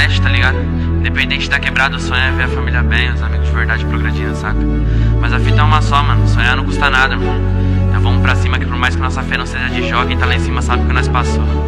internet, tá ligado? Independente da quebrada, o sonho é ver a família bem, os amigos de verdade progredindo, saca? Mas a fita é uma só, mano, sonhar não custa nada, irmão. Então vamos pra cima que por mais que nossa fé não seja de jogo, quem tá lá em cima sabe o que nós passou.